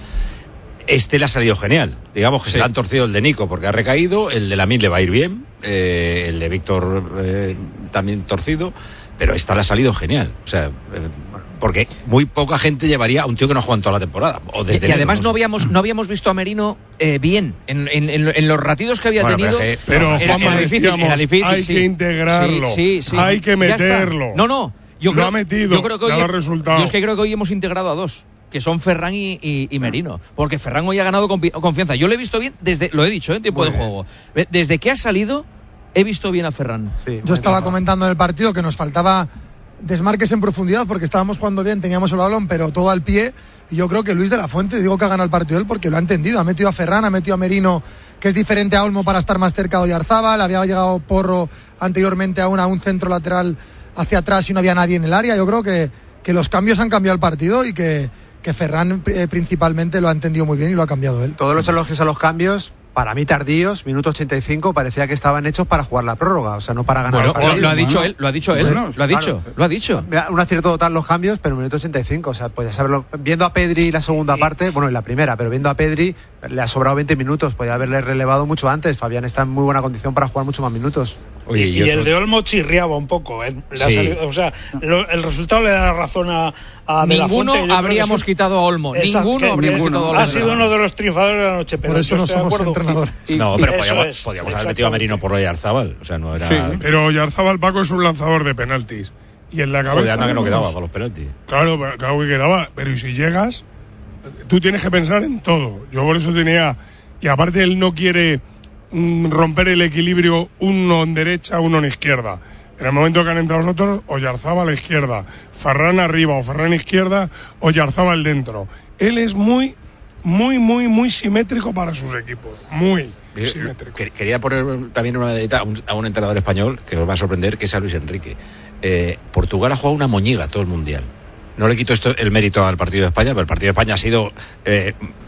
Speaker 18: este le ha salido genial. Digamos que sí. Se le han torcido el de Nico porque ha recaído, el de Lamine le va a ir bien, eh, el de Víctor eh, también torcido, pero esta le ha salido genial. O sea, eh, porque muy poca gente llevaría a un tío que no ha jugado en toda la temporada. O desde
Speaker 2: y además no habíamos, no habíamos visto a Merino eh, bien en, en, en los ratitos que había bueno, tenido.
Speaker 1: Pero, pero era, Juanma, era difícil, era difícil, hay sí. que integrarlo, sí, sí, sí. hay que meterlo.
Speaker 2: No, no. Yo
Speaker 1: lo
Speaker 2: creo,
Speaker 1: ha metido,
Speaker 2: yo creo que hoy,
Speaker 1: ha resultado.
Speaker 2: Yo es que creo que hoy hemos integrado a dos, que son Ferran y, y, y Merino. Porque Ferran hoy ha ganado confianza. Yo lo he visto bien desde, lo he dicho, en ¿eh? tiempo Muy de bien. juego. Desde que ha salido, he visto bien a Ferran.
Speaker 5: Sí, yo estaba comentando en el partido que nos faltaba desmarques en profundidad porque estábamos jugando bien, teníamos el balón, pero todo al pie. Y yo creo que Luis de la Fuente, digo que ha ganado el partido él porque lo ha entendido. Ha metido a Ferran, ha metido a Merino, que es diferente a Olmo para estar más cerca de Oyarzábal. Había llegado Porro anteriormente a, una, a un centro lateral hacia atrás y no había nadie en el área. Yo creo que, que los cambios han cambiado el partido y que, que Ferran eh, principalmente lo ha entendido muy bien y lo ha cambiado él.
Speaker 22: Todos los elogios a los cambios, para mí tardíos, minuto ochenta y cinco, parecía que estaban hechos para jugar la prórroga, o sea, no para ganar
Speaker 2: bueno,
Speaker 22: el partido.
Speaker 2: Lo ha dicho bueno, él, lo ha dicho él, bueno, lo ha dicho, claro. lo ha dicho.
Speaker 22: Un acierto total los cambios, pero minuto ochenta y cinco, o sea, podías saberlo. Viendo a Pedri la segunda parte, bueno, en la primera, pero viendo a Pedri le ha sobrado veinte minutos, podía haberle relevado mucho antes. Fabián está en muy buena condición para jugar mucho más minutos.
Speaker 9: Oye, y, y el de Olmo chirriaba un poco, ¿eh? Sí. Salido, o sea, lo, el resultado le da la razón a, a De La Fuente.
Speaker 2: Ninguno habríamos eso, quitado a Olmo, exacto, ninguno habríamos
Speaker 9: es,
Speaker 2: quitado a Olmo.
Speaker 9: Ha sido uno de los triunfadores de la noche, pero
Speaker 5: por eso no somos entrenadores.
Speaker 18: Y, no, pero podíamos, es, podíamos haber metido a Merino por Oyarzábal, o sea, no era.
Speaker 1: Sí, pero Oyarzábal, Paco, es un lanzador de penaltis. Y en la cabeza.
Speaker 18: Joder, anda que no quedaba para los penaltis.
Speaker 1: Claro, claro que quedaba, pero y si llegas, tú tienes que pensar en todo. Yo por eso tenía. Y aparte, él no quiere mm, romper el equilibrio uno en derecha, uno en izquierda. En el momento que han entrado los otros, Oyarzábal a la izquierda, Ferran arriba o Ferran izquierda, Oyarzábal dentro. Él es muy, muy, muy, muy simétrico para sus equipos. Muy simétrico.
Speaker 18: Quería poner también una medallita a un, a un entrenador español que os va a sorprender, que es a Luis Enrique. Eh, Portugal ha jugado una moñiga todo el mundial. No le quito esto el mérito al partido de España, pero el partido de España ha sido eh,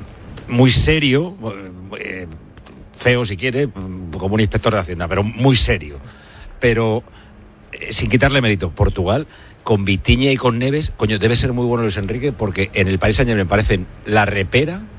Speaker 18: muy serio, eh, feo si quiere, como un inspector de Hacienda, pero muy serio. Pero eh, sin quitarle mérito, Portugal con Vitinha y con Neves, coño, debe ser muy bueno Luis Enrique, porque en el Paris Saint-Germain parecen la repera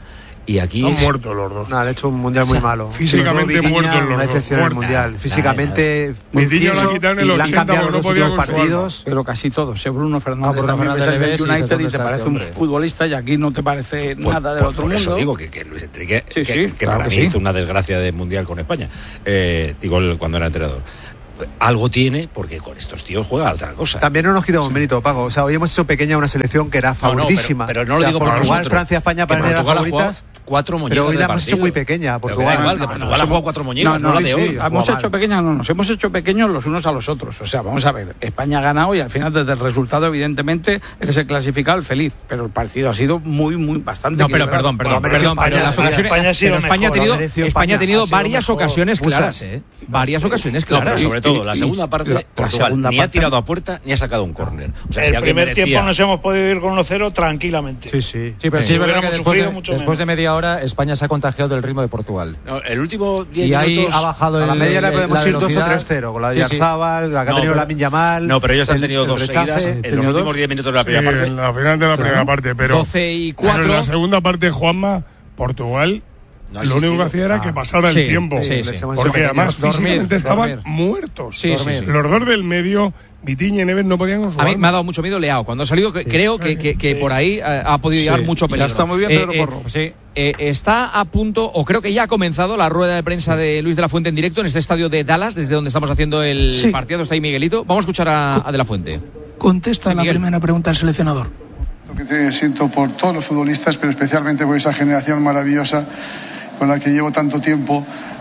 Speaker 18: Y aquí
Speaker 1: están
Speaker 18: es...
Speaker 1: muertos los dos.
Speaker 22: No, han hecho un mundial muy malo.
Speaker 1: Físicamente muertos los dos.
Speaker 22: Una excepción en el mundial. Físicamente,
Speaker 1: Vitinha lo han quitado en el ochenta porque no podía con
Speaker 22: partidos.
Speaker 20: Pero casi todos. ¿eh? Bruno Fernández,
Speaker 19: Bruno
Speaker 20: también
Speaker 19: Fernández
Speaker 20: ves el
Speaker 19: le ves y
Speaker 20: United
Speaker 19: dices,
Speaker 20: y te
Speaker 19: ¿dónde
Speaker 20: parece
Speaker 19: está
Speaker 20: un
Speaker 19: este hombre?
Speaker 20: futbolista y aquí no te parece
Speaker 18: Pues,
Speaker 20: nada del
Speaker 18: pues
Speaker 20: otro
Speaker 18: por
Speaker 20: mundo.
Speaker 18: eso digo que, que Luis Enrique,
Speaker 20: Sí,
Speaker 18: que,
Speaker 20: sí,
Speaker 18: que
Speaker 20: claro
Speaker 18: para
Speaker 20: que
Speaker 18: mí
Speaker 20: sí.
Speaker 18: hizo una desgracia de mundial con España. Eh, digo, el- cuando era entrenador. Algo tiene, porque con estos tíos juega otra cosa.
Speaker 22: También no nos quitamos mérito, Paco. O sea, hoy hemos hecho pequeña una selección que era
Speaker 18: No, no,
Speaker 22: favoritísima.
Speaker 18: pero, pero no lo
Speaker 22: O sea,
Speaker 18: digo por
Speaker 22: Portugal,
Speaker 18: nosotros.
Speaker 22: Francia, España para
Speaker 18: Que
Speaker 22: mí eran
Speaker 18: Portugal ha jugado
Speaker 22: favoritas.
Speaker 18: cuatro muñecas
Speaker 22: Pero hoy
Speaker 18: de
Speaker 22: la hemos hecho
Speaker 18: partido.
Speaker 22: muy pequeña.
Speaker 18: Pero
Speaker 22: Portugal.
Speaker 18: que da igual, que
Speaker 22: No,
Speaker 18: Portugal
Speaker 22: no,
Speaker 18: ha jugado cuatro muñecas,
Speaker 20: No,
Speaker 18: no,
Speaker 20: no,
Speaker 18: la de
Speaker 20: sí,
Speaker 18: hoy.
Speaker 20: sí, hemos hecho pequeños, no, nos hemos hecho pequeños los unos a los otros. O sea, vamos a ver, España ha ganado y al final desde el resultado, evidentemente, eres el clasificado, el feliz. Pero el partido ha sido muy, muy, bastante.
Speaker 2: No, pero
Speaker 20: equilibrado.
Speaker 2: perdón, perdón,
Speaker 22: Bueno,
Speaker 2: perdón,
Speaker 22: España-
Speaker 2: pero las ocasiones.
Speaker 22: España ha sido
Speaker 2: pero España ha
Speaker 22: mejor,
Speaker 2: tenido,
Speaker 22: ha merecido
Speaker 2: España ha
Speaker 22: España,
Speaker 2: tenido
Speaker 22: ha sido
Speaker 2: varias
Speaker 22: mejor,
Speaker 2: ocasiones
Speaker 22: muchas.
Speaker 2: claras, ¿eh? Varias ocasiones
Speaker 18: No, pero
Speaker 2: claras.
Speaker 18: sobre
Speaker 2: Y-
Speaker 18: todo,
Speaker 2: y-
Speaker 18: la
Speaker 2: y-
Speaker 18: segunda parte,
Speaker 20: la- la
Speaker 18: Portugal
Speaker 20: segunda
Speaker 18: ni ha
Speaker 20: parte-
Speaker 18: tirado a puerta ni ha sacado un córner. O sea, si
Speaker 9: el
Speaker 18: alguien
Speaker 9: primer
Speaker 18: merecía-
Speaker 9: tiempo nos hemos podido ir con uno cero tranquilamente.
Speaker 22: Sí, sí.
Speaker 19: Sí, pero
Speaker 9: Sí,
Speaker 19: sí es verdad que
Speaker 9: hubiéramos
Speaker 19: después,
Speaker 9: sufrido
Speaker 19: de,
Speaker 9: mucho
Speaker 19: después de
Speaker 9: menos.
Speaker 19: media hora España se ha contagiado del ritmo de Portugal.
Speaker 18: No, el último diez
Speaker 19: Y ahí
Speaker 18: minutos
Speaker 19: ha bajado
Speaker 22: A
Speaker 19: el
Speaker 22: la media le
Speaker 19: el-
Speaker 22: podemos
Speaker 19: la
Speaker 22: ir dos o
Speaker 19: velocidad.
Speaker 22: tres cero. Con la de
Speaker 19: Sí, sí.
Speaker 22: Yarzábal, la que ha
Speaker 18: No,
Speaker 22: tenido
Speaker 18: pero-
Speaker 22: la Minyamal.
Speaker 18: No, pero ellos han
Speaker 22: el-
Speaker 18: tenido
Speaker 22: el
Speaker 18: dos
Speaker 22: rechace.
Speaker 18: seguidas en los
Speaker 22: Tenido
Speaker 18: últimos
Speaker 22: dos.
Speaker 18: diez minutos de la primera
Speaker 1: Sí,
Speaker 18: parte.
Speaker 1: en la final de la primera parte, pero,
Speaker 2: doce y
Speaker 1: pero
Speaker 2: cuatro.
Speaker 1: en la segunda parte, Juanma, Portugal
Speaker 18: No ha
Speaker 1: lo único
Speaker 18: existido.
Speaker 1: que hacía era que
Speaker 22: Ah,
Speaker 1: pasara
Speaker 2: sí,
Speaker 1: el tiempo.
Speaker 2: sí, sí.
Speaker 22: Les hemos
Speaker 1: Porque
Speaker 22: hecho
Speaker 1: además
Speaker 19: Dormir,
Speaker 1: físicamente estaban
Speaker 19: dormir.
Speaker 1: muertos.
Speaker 2: Sí, sí, sí.
Speaker 1: Los dos del medio, Vitinha y Neves, no podían con su
Speaker 2: A mí
Speaker 1: arma.
Speaker 2: me ha dado mucho miedo Leao. Cuando ha salido, que- creo que, que, que por ahí eh, ha podido llegar
Speaker 20: Sí,
Speaker 2: mucho
Speaker 20: ya
Speaker 2: peligro.
Speaker 20: está muy bien Pedro Porro.
Speaker 2: Sí. Eh, está a punto, o creo que ya ha comenzado la rueda de prensa de Luis de la Fuente en directo en este estadio de Dallas, desde donde estamos haciendo el
Speaker 3: Sí.
Speaker 2: partido. Está ahí Miguelito. Vamos a escuchar a, a de la Fuente.
Speaker 3: Contesta
Speaker 2: Sí,
Speaker 3: la
Speaker 2: Miguel.
Speaker 3: primera pregunta del seleccionador.
Speaker 11: Lo que te siento por todos los futbolistas, pero especialmente por esa generación maravillosa con la que llevo tanto tiempo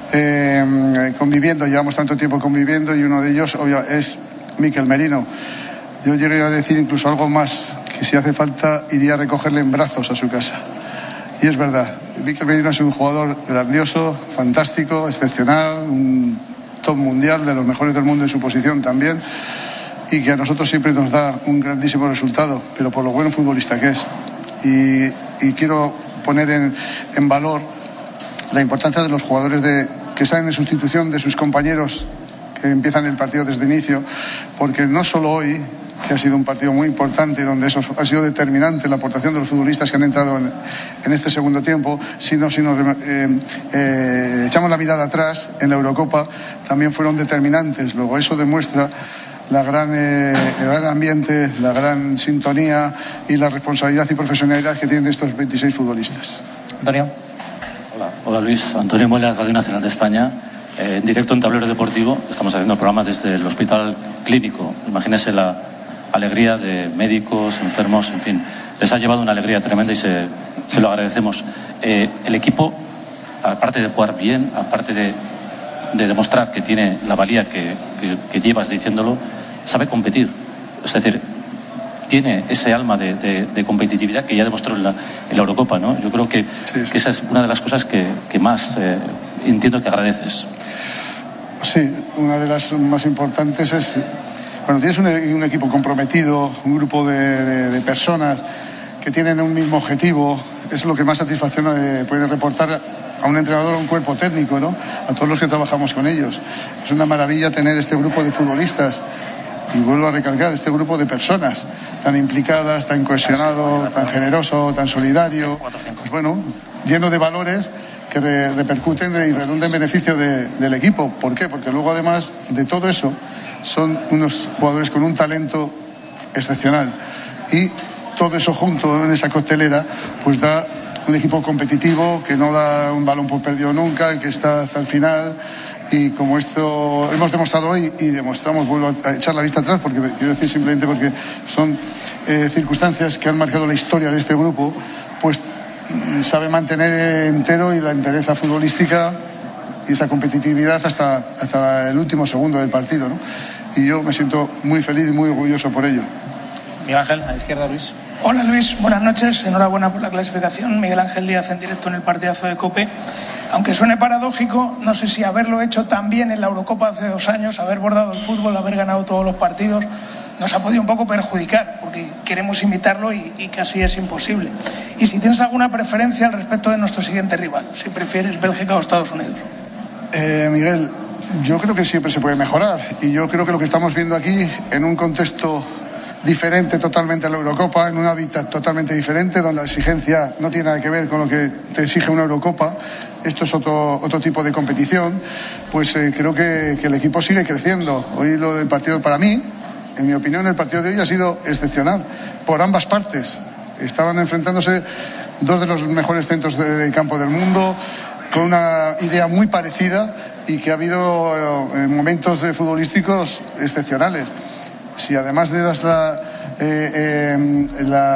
Speaker 11: eh, conviviendo, llevamos tanto tiempo conviviendo, y uno de ellos obvio, es Mikel Merino. Yo llegué a decir incluso algo más, que si hace falta iría a recogerle en brazos a su casa. Y es verdad, Mikel Merino es un jugador grandioso, fantástico, excepcional, un top mundial, de los mejores del mundo en su posición también, y que a nosotros siempre nos da un grandísimo resultado, pero por lo buen futbolista que es. Y, y quiero poner en, en valor la importancia de los jugadores de, que salen en sustitución de sus compañeros que empiezan el partido desde inicio, porque no solo hoy, que ha sido un partido muy importante, donde eso ha sido determinante la aportación de los futbolistas que han entrado en, en este segundo tiempo, sino si nos eh, eh, echamos la mirada atrás, en la Eurocopa también fueron determinantes. Luego eso demuestra la gran, eh, el gran ambiente, la gran sintonía y la responsabilidad y profesionalidad que tienen estos veintiséis futbolistas.
Speaker 12: Antonio. Hola, hola Luis. Antonio Muela, Radio Nacional de España. Eh, en directo en Tablero Deportivo. Estamos haciendo el programa desde el Hospital Clínico. Imagínese la alegría de médicos, enfermos, en fin. Les ha llevado una alegría tremenda y se, se lo agradecemos. Eh, el equipo, aparte de jugar bien, aparte de, de demostrar que tiene la valía que, que, que llevas diciéndolo, sabe competir. Es decir, tiene ese alma de, de, de competitividad que ya demostró en la, en la Eurocopa, ¿no? Yo creo que, sí, sí. que esa es una de las cosas que, que más eh, entiendo que agradeces.
Speaker 11: Sí, una de las más importantes es cuando tienes un, un equipo comprometido, un grupo de, de, de personas que tienen un mismo objetivo, es lo que más satisfacción eh, puede reportar a un entrenador o a un cuerpo técnico, ¿no? A todos los que trabajamos con ellos. Es una maravilla tener este grupo de futbolistas. Y vuelvo a recalcar, este grupo de personas tan implicadas, tan cohesionado, tan generoso, tan solidario, pues bueno, lleno de valores que re- repercuten y redundan en beneficio de, del equipo. ¿Por qué? Porque luego, además de todo eso, son unos jugadores con un talento excepcional. Y todo eso junto en esa coctelera, pues da un equipo competitivo que no da un balón por perdido nunca, que está hasta el final. Y como esto hemos demostrado hoy y demostramos, vuelvo a echar la vista atrás, porque quiero decir simplemente porque son eh, circunstancias que han marcado la historia de este grupo, pues sabe mantener entero y la entereza futbolística y esa competitividad hasta, hasta el último segundo del partido, ¿no? Y yo me siento muy feliz y muy orgulloso por ello.
Speaker 23: Miguel Ángel, a la izquierda, Luis.
Speaker 3: Hola Luis, buenas noches, enhorabuena por la clasificación. Miguel Ángel Díaz en directo en el partidazo de COPE. Aunque suene paradójico, no sé si haberlo hecho tan bien en la Eurocopa hace dos años, haber bordado el fútbol, haber ganado todos los partidos, nos ha podido un poco perjudicar, porque queremos imitarlo y, y casi es imposible. Y si tienes alguna preferencia al respecto de nuestro siguiente rival, si prefieres Bélgica o Estados Unidos.
Speaker 11: Eh, Miguel, yo creo que siempre se puede mejorar y yo creo que lo que estamos viendo aquí en un contexto diferente totalmente a la Eurocopa, en un hábitat totalmente diferente, donde la exigencia no tiene nada que ver con lo que te exige una Eurocopa. Esto es otro, otro tipo de competición. Pues eh, creo que, que el equipo sigue creciendo. Hoy lo del partido, para mí, en mi opinión, el partido de hoy ha sido excepcional, por ambas partes. Estaban enfrentándose dos de los mejores centros de, de campo del mundo, con una idea muy parecida y que ha habido eh, momentos eh, futbolísticos excepcionales. Si además le das la, eh, eh, la